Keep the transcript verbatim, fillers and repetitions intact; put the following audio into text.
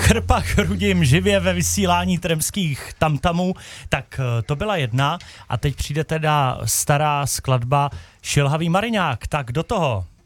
Krpach Rudim živě ve vysílání tremských tamtamů, tak to byla jedna a teď přijde teda stará skladba Šilhavý Mariňák, tak do toho.